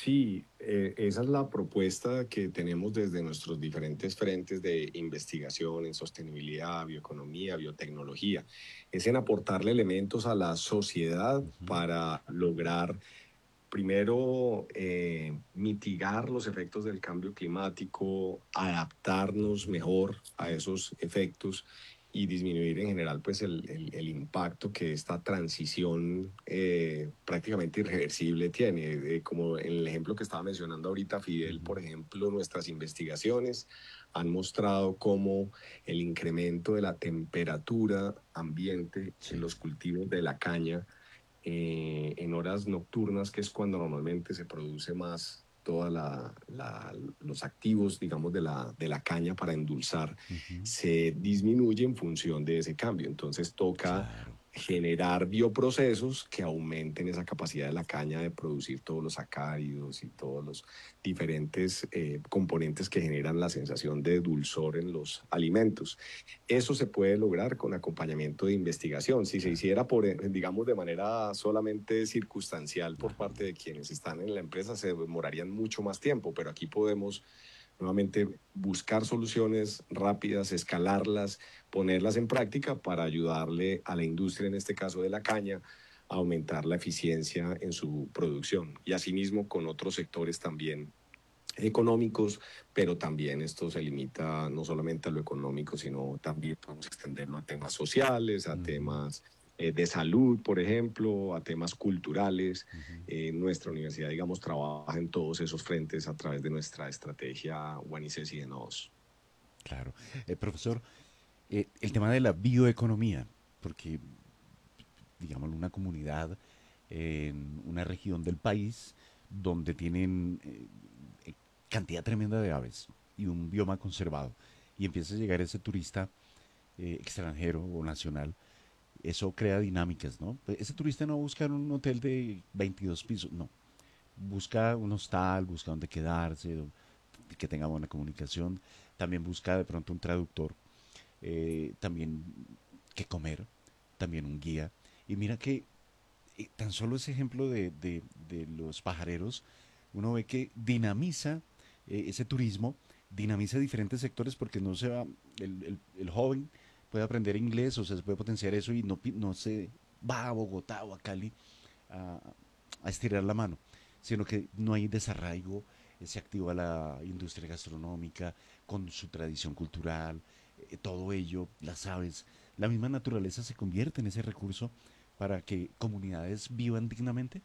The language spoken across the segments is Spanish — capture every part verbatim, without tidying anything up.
Sí, eh, esa es la propuesta que tenemos desde nuestros diferentes frentes de investigación en sostenibilidad, bioeconomía, biotecnología. Es en aportarle elementos a la sociedad Ujú. para lograr, primero, eh, mitigar los efectos del cambio climático, adaptarnos mejor a esos efectos y disminuir en general pues el, el, el impacto que esta transición eh, prácticamente irreversible tiene. Eh, como en el ejemplo que estaba mencionando ahorita Fidel, Ujú. por ejemplo, nuestras investigaciones han mostrado cómo el incremento de la temperatura ambiente en Sí, los cultivos de la caña eh, en horas nocturnas, que es cuando normalmente se produce más todos la, la, los activos, digamos, de la, de la caña para endulzar, ujú, se disminuye en función de ese cambio. Entonces toca claro. generar bioprocesos que aumenten esa capacidad de la caña de producir todos los sacáridos y todos los diferentes eh, componentes que generan la sensación de dulzor en los alimentos. Eso se puede lograr con acompañamiento de investigación. Si se Claro. hiciera, por, eh, digamos, de manera solamente circunstancial por Ajá. parte de quienes están en la empresa, se demorarían mucho más tiempo, pero aquí podemos nuevamente buscar soluciones rápidas, escalarlas, ponerlas en práctica para ayudarle a la industria, en este caso de la caña, a aumentar la eficiencia en su producción y asimismo con otros sectores también económicos, pero también esto se limita no solamente a lo económico, sino también podemos extenderlo a temas sociales, a Ujú, temas eh, de salud, por ejemplo, a temas culturales. ujú. Eh, nuestra universidad, digamos, trabaja en todos esos frentes a través de nuestra estrategia One I C E S y de Nodos. Claro. Eh, profesor, eh, el tema de la bioeconomía, porque, digamos, una comunidad en una región del país donde tienen eh, eh, cantidad tremenda de aves y un bioma conservado, y empieza a llegar ese turista eh, extranjero o nacional, eso crea dinámicas, ¿no? Pues ese turista no busca un hotel de veintidós pisos, no. Busca un hostal, busca donde quedarse, do- que tenga buena comunicación. También busca de pronto un traductor, eh, también que comer, también un guía. Y mira que eh, tan solo ese ejemplo de, de- de los pajareros, uno ve que dinamiza eh, ese turismo, dinamiza diferentes sectores porque no se va, el, el- el joven puede aprender inglés, o sea, se puede potenciar eso y no, pi- no se va a Bogotá o a Cali a, a estirar la mano, sino que no hay desarraigo, eh, se activa la industria gastronómica con su tradición cultural, eh, todo ello, las aves, la misma naturaleza se convierte en ese recurso para que comunidades vivan dignamente.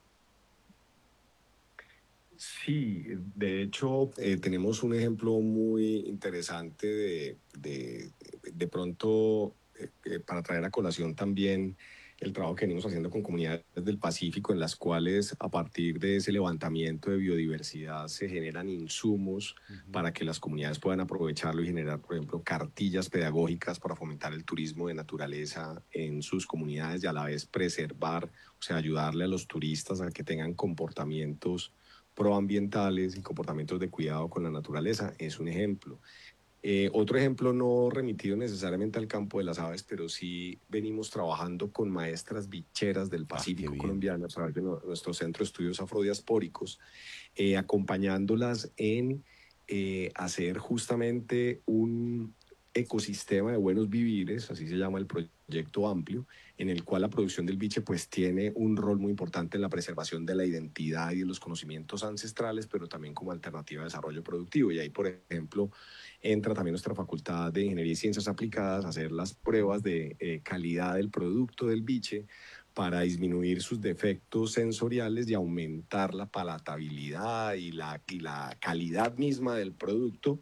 Sí, de hecho, eh, tenemos un ejemplo muy interesante de, de, de pronto, eh, eh, para traer a colación también el trabajo que venimos haciendo con comunidades del Pacífico, en las cuales a partir de ese levantamiento de biodiversidad se generan insumos Ujú. para que las comunidades puedan aprovecharlo y generar, por ejemplo, cartillas pedagógicas para fomentar el turismo de naturaleza en sus comunidades y a la vez preservar, o sea, ayudarle a los turistas a que tengan comportamientos proambientales y comportamientos de cuidado con la naturaleza, es un ejemplo. Eh, otro ejemplo no remitido necesariamente al campo de las aves, pero sí venimos trabajando con maestras bicheras del Ah, qué Pacífico bien. colombiano a través de no- nuestro Centro de Estudios Afrodiaspóricos, eh, acompañándolas en eh, hacer justamente un ecosistema de buenos vivires, así se llama el proyecto amplio, en el cual la producción del biche pues tiene un rol muy importante en la preservación de la identidad y de los conocimientos ancestrales, pero también como alternativa de desarrollo productivo. Y ahí, por ejemplo, entra también nuestra facultad de Ingeniería y Ciencias Aplicadas a hacer las pruebas de eh, calidad del producto del biche para disminuir sus defectos sensoriales y aumentar la palatabilidad y la, y la calidad misma del producto,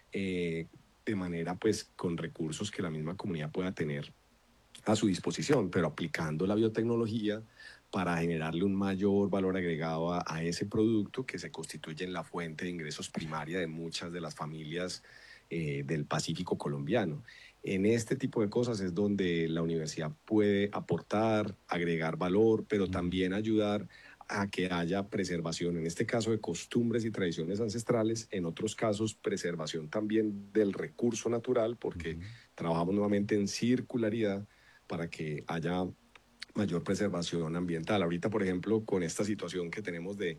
eh, de manera pues con recursos que la misma comunidad pueda tener a su disposición, pero aplicando la biotecnología para generarle un mayor valor agregado a, a ese producto que se constituye en la fuente de ingresos primaria de muchas de las familias eh, del Pacífico colombiano. En este tipo de cosas es donde la universidad puede aportar, agregar valor, pero Ujú, también ayudar a que haya preservación, en este caso de costumbres y tradiciones ancestrales, en otros casos preservación también del recurso natural, porque ujú. trabajamos nuevamente en circularidad para que haya mayor preservación ambiental. Ahorita, por ejemplo, con esta situación que tenemos de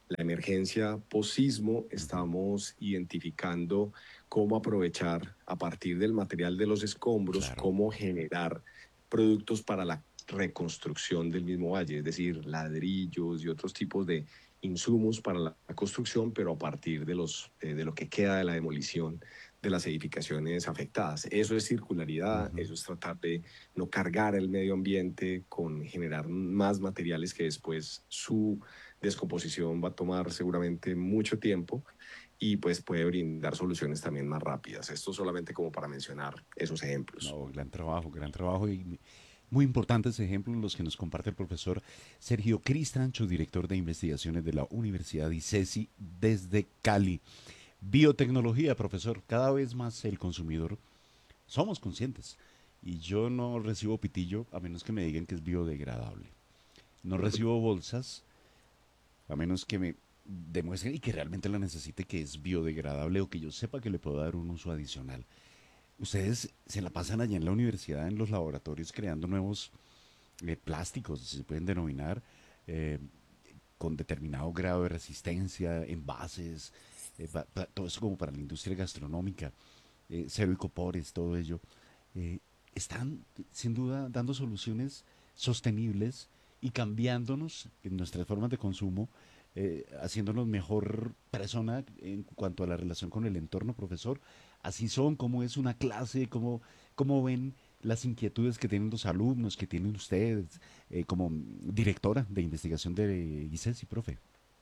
la emergencia post-sismo, Ujú. estamos identificando cómo aprovechar a partir del material de los escombros, Claro. cómo generar productos para la reconstrucción del mismo valle, es decir, ladrillos y otros tipos de insumos para la construcción, pero a partir de, los, eh, de lo que queda de la demolición de las edificaciones afectadas. Eso es circularidad, Ujú. eso es tratar de no cargar el medio ambiente con generar más materiales que después su descomposición va a tomar seguramente mucho tiempo y pues puede brindar soluciones también más rápidas. Esto solamente como para mencionar esos ejemplos. No, gran trabajo, gran trabajo y muy importantes ejemplos los que nos comparte el profesor Sergio Cristancho, director de investigaciones de la Universidad ICESI desde Cali. Biotecnología, profesor, cada vez más el consumidor somos conscientes. Y yo no recibo pitillo a menos que me digan que es biodegradable. No recibo bolsas a menos que me demuestren y que realmente la necesite que es biodegradable o que yo sepa que le puedo dar un uso adicional. Ustedes se la pasan allá en la universidad, en los laboratorios, creando nuevos eh, plásticos, si se pueden denominar, eh, con determinado grado de resistencia, envases, eh, pa- pa- todo eso como para la industria gastronómica, eh, cero icopores, todo ello. eh, Están sin duda dando soluciones sostenibles y cambiándonos en nuestras formas de consumo, eh, haciéndonos mejor persona en cuanto a la relación con el entorno, profesor. Así son, cómo es una clase, cómo, cómo ven las inquietudes que tienen los alumnos, que tienen ustedes, eh, como directora de investigación de ICESI, profe.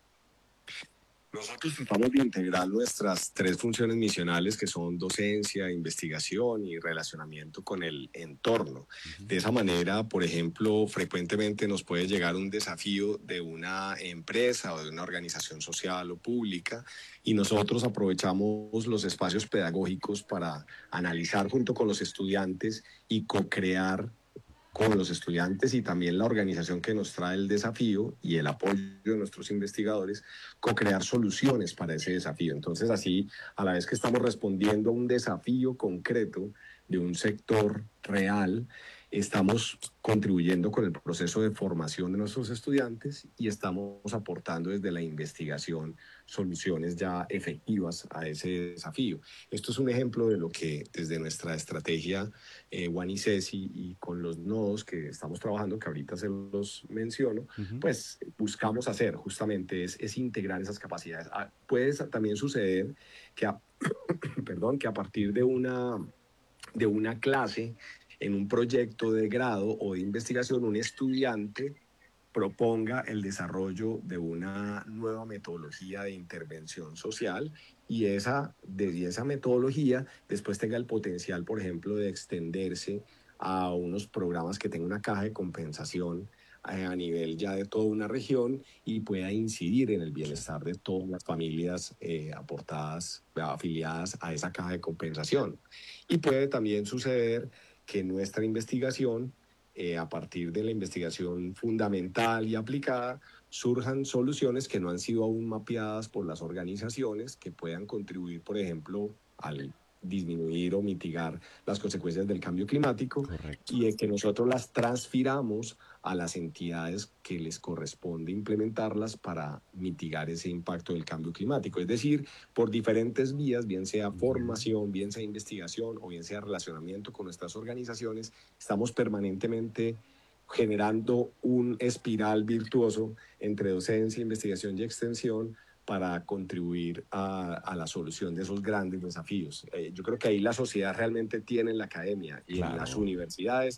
Nosotros tratamos de integrar nuestras tres funciones misionales, que son docencia, investigación y relacionamiento con el entorno. Ujú. De esa manera, por ejemplo, frecuentemente nos puede llegar un desafío de una empresa o de una organización social o pública y nosotros aprovechamos los espacios pedagógicos para analizar junto con los estudiantes y co-crear con los estudiantes y también la organización que nos trae el desafío y el apoyo de nuestros investigadores, co-crear soluciones para ese desafío. Entonces, así, a la vez que estamos respondiendo a un desafío concreto de un sector real, estamos contribuyendo con el proceso de formación de nuestros estudiantes y estamos aportando desde la investigación soluciones ya efectivas a ese desafío. Esto es un ejemplo de lo que desde nuestra estrategia eh, One ICESI y con los nodos que estamos trabajando, que ahorita se los menciono, Ujú. pues buscamos hacer justamente es, es integrar esas capacidades. Ah, puede también suceder que a, perdón, que a partir de una, de una clase en un proyecto de grado o de investigación, un estudiante proponga el desarrollo de una nueva metodología de intervención social y esa, de esa metodología después tenga el potencial, por ejemplo, de extenderse a unos programas que tengan una caja de compensación eh, a nivel ya de toda una región y pueda incidir en el Claro. bienestar de todas las familias eh, aportadas, afiliadas a esa caja de compensación. Y puede también suceder que nuestra investigación eh, a partir de la investigación fundamental y aplicada, surjan soluciones que no han sido aún mapeadas por las organizaciones que puedan contribuir, por ejemplo, al disminuir o mitigar las consecuencias del cambio climático Correcto. y de que nosotros las transfiramos a las entidades que les corresponde implementarlas para mitigar ese impacto del cambio climático. Es decir, por diferentes vías, bien sea Ujú. formación, bien sea investigación o bien sea relacionamiento con nuestras organizaciones, estamos permanentemente generando un espiral virtuoso entre docencia, investigación y extensión para contribuir a, a la solución de esos grandes desafíos. Eh, yo creo que ahí la sociedad realmente tiene en la academia y en las Claro. universidades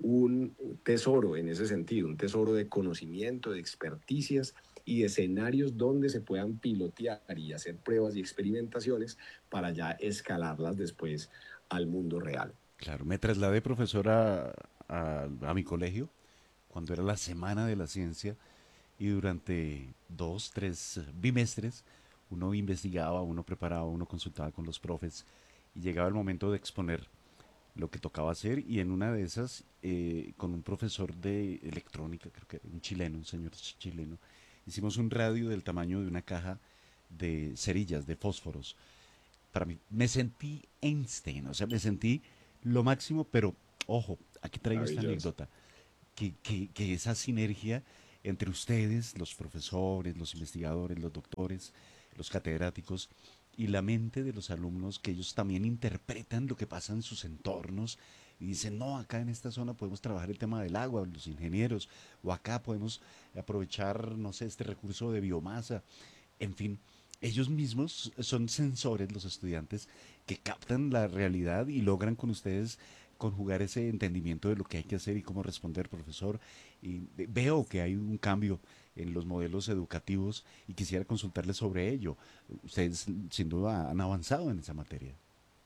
un tesoro en ese sentido, un tesoro de conocimiento, de experticias y de escenarios donde se puedan pilotear y hacer pruebas y experimentaciones para ya escalarlas después al mundo real. Claro, me trasladé, profesora, a, a mi colegio cuando era la Semana de la Ciencia y durante dos, tres eh, bimestres uno investigaba, uno preparaba, uno consultaba con los profes y llegaba el momento de exponer lo que tocaba hacer y en una de esas, eh, con un profesor de electrónica, creo que era un chileno, un señor chileno, hicimos un radio del tamaño de una caja de cerillas, de fósforos. Para mí, me sentí Einstein, o sea, me sentí lo máximo, pero ojo, aquí traigo esta Maravilloso. anécdota, que, que, que esa sinergia entre ustedes, los profesores, los investigadores, los doctores, los catedráticos, y la mente de los alumnos, que ellos también interpretan lo que pasa en sus entornos y dicen, no, acá en esta zona podemos trabajar el tema del agua, los ingenieros, o acá podemos aprovechar, no sé, este recurso de biomasa. En fin, ellos mismos son sensores, los estudiantes, que captan la realidad y logran con ustedes conjugar ese entendimiento de lo que hay que hacer y cómo responder, profesor. Y veo que hay un cambio en los modelos educativos y quisiera consultarles sobre ello. Ustedes sin duda han avanzado en esa materia.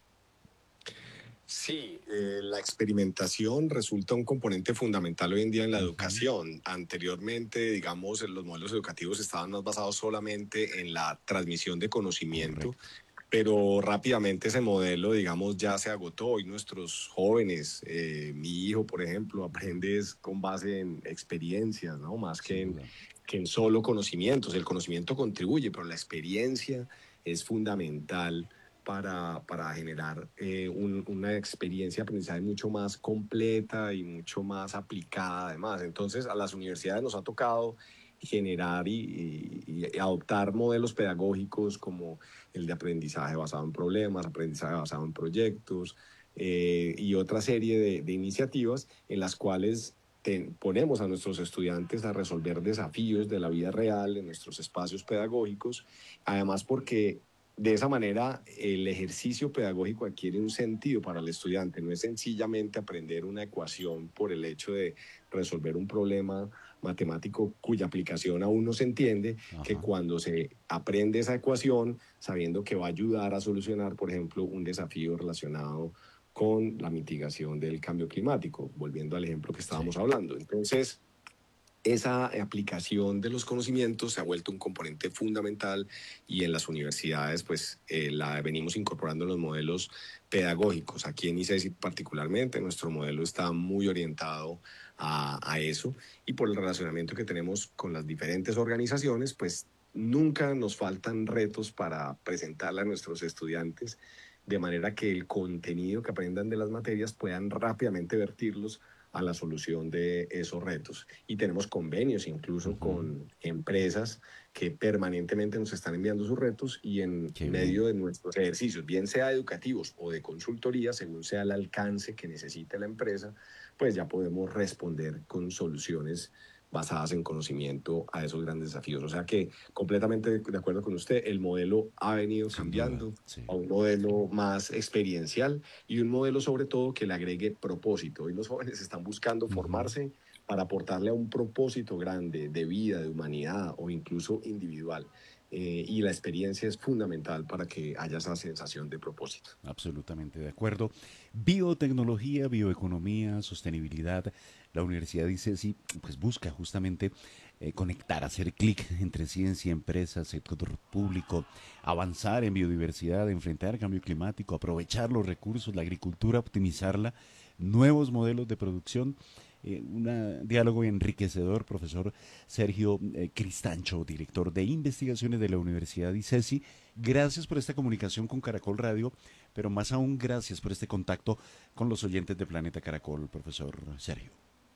Sí, eh, la experimentación resulta un componente fundamental hoy en día en la Ujú. educación. Anteriormente, digamos, los modelos educativos estaban más basados solamente en la transmisión de conocimiento, Correcto. pero rápidamente ese modelo, digamos, ya se agotó y nuestros jóvenes, eh, mi hijo, por ejemplo, Ujú. aprende es con base en experiencias, ¿no? Más que Sin en, duda. que en solo conocimientos. El conocimiento contribuye, pero la experiencia es fundamental para, para generar eh, un- una experiencia de aprendizaje mucho más completa y mucho más aplicada además. Entonces, a las universidades nos ha tocado generar y, y- y adoptar modelos pedagógicos como el de aprendizaje basado en problemas, aprendizaje basado en proyectos eh, y otra serie de, de iniciativas en las cuales te- ponemos a nuestros estudiantes a resolver desafíos de la vida real en nuestros espacios pedagógicos, además porque de esa manera el ejercicio pedagógico adquiere un sentido para el estudiante, no es sencillamente aprender una ecuación por el hecho de resolver un problema matemático cuya aplicación aún no se entiende, que Ajá. cuando se aprende esa ecuación, sabiendo que va a ayudar a solucionar, por ejemplo, un desafío relacionado con la mitigación del cambio climático, volviendo al ejemplo que Sí. estábamos hablando. Entonces, esa aplicación de los conocimientos se ha vuelto un componente fundamental y en las universidades pues eh, la venimos incorporando en los modelos pedagógicos. Aquí en ICESI particularmente nuestro modelo está muy orientado a, a eso y por el relacionamiento que tenemos con las diferentes organizaciones pues nunca nos faltan retos para presentarle a nuestros estudiantes de manera que el contenido que aprendan de las materias puedan rápidamente vertirlos a la solución de esos retos y tenemos convenios incluso Ujú. con empresas que permanentemente nos están enviando sus retos y en Qué bien. medio de nuestros ejercicios, bien sea educativos o de consultoría, según sea el alcance que necesite la empresa, pues ya podemos responder con soluciones basadas en conocimiento a esos grandes desafíos. O sea que completamente de acuerdo con usted, el modelo ha venido Sin duda. cambiando Sí. a un modelo más experiencial y un modelo sobre todo que le agregue propósito. Hoy los jóvenes están buscando Ujú. formarse para aportarle a un propósito grande de vida, de humanidad o incluso individual. Eh, y la experiencia es fundamental para que haya esa sensación de propósito. Absolutamente de acuerdo. Biotecnología, bioeconomía, sostenibilidad. La universidad dice sí, pues busca justamente eh, conectar, hacer clic entre ciencia, empresas, sector público, avanzar en biodiversidad, enfrentar cambio climático, aprovechar los recursos, la agricultura, optimizarla, nuevos modelos de producción. Eh, un diálogo enriquecedor, profesor Sergio eh, Cristancho, director de investigaciones de la Universidad ICESI. Gracias por esta comunicación con Caracol Radio, pero más aún gracias por este contacto con los oyentes de Planeta Caracol, profesor Sergio.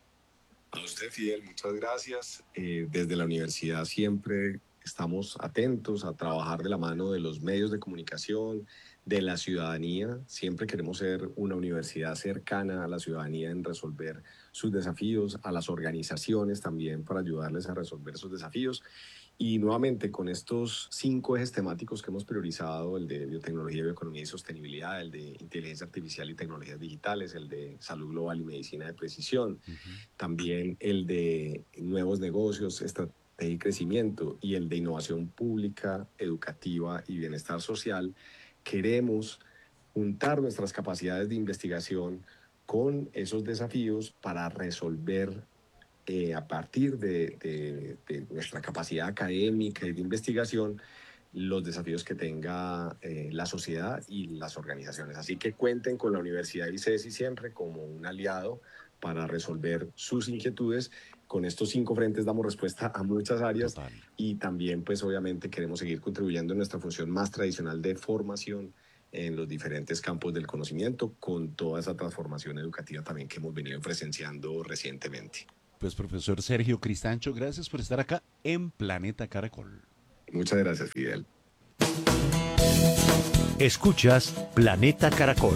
A usted, Fidel, muchas gracias. Eh, desde la universidad siempre estamos atentos a trabajar de la mano de los medios de comunicación, de la ciudadanía. Siempre queremos ser una universidad cercana a la ciudadanía en resolver sus desafíos, a las organizaciones también para ayudarles a resolver esos desafíos. Y nuevamente, con estos cinco ejes temáticos que hemos priorizado, el de biotecnología, bioeconomía y sostenibilidad, el de inteligencia artificial y tecnologías digitales, el de salud global y medicina de precisión, Uh -huh. también el de nuevos negocios, estrategia y crecimiento y el de innovación pública, educativa y bienestar social, queremos juntar nuestras capacidades de investigación con esos desafíos para resolver eh, a partir de, de, de, nuestra capacidad académica y de investigación los desafíos que tenga eh, la sociedad y las organizaciones. Así que cuenten con la Universidad ICESI siempre como un aliado para resolver sus inquietudes. Con estos cinco frentes damos respuesta a muchas áreas Total. y también pues obviamente queremos seguir contribuyendo en nuestra función más tradicional de formación en los diferentes campos del conocimiento con toda esa transformación educativa también que hemos venido presenciando recientemente. Pues profesor Sergio Cristancho, gracias por estar acá en Planeta Caracol. Muchas gracias, Fidel. Escuchas Planeta Caracol.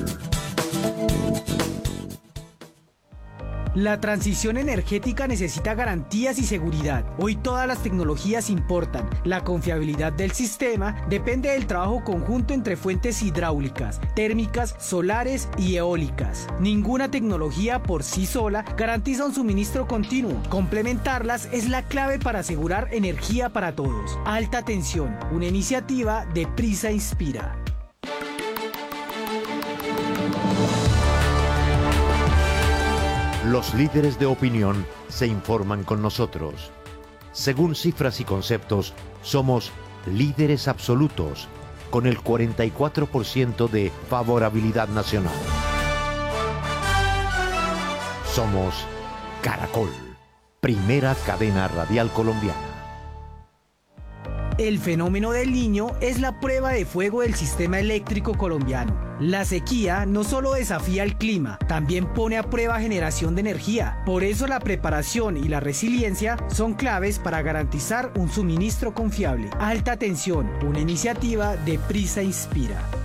La transición energética necesita garantías y seguridad. Hoy todas las tecnologías importan. La confiabilidad del sistema depende del trabajo conjunto entre fuentes hidráulicas, térmicas, solares y eólicas. Ninguna tecnología por sí sola garantiza un suministro continuo. Complementarlas es la clave para asegurar energía para todos. Alta tensión, una iniciativa de Prisa Inspira. Los líderes de opinión se informan con nosotros. Según cifras y conceptos, somos líderes absolutos, con el cuarenta y cuatro por ciento de favorabilidad nacional. Somos Caracol, primera cadena radial colombiana. El fenómeno del Niño es la prueba de fuego del sistema eléctrico colombiano. La sequía no solo desafía el clima, también pone a prueba generación de energía. Por eso la preparación y la resiliencia son claves para garantizar un suministro confiable. Alta tensión, una iniciativa de Prisa Inspira.